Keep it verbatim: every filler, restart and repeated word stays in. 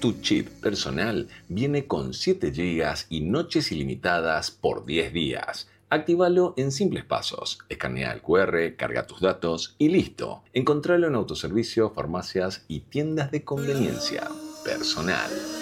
Tu chip personal viene con siete gigas y noches ilimitadas por diez días. Actívalo en simples pasos. Escanea el cu erre, carga tus datos y listo. Encontralo en autoservicio, farmacias y tiendas de conveniencia. Personal.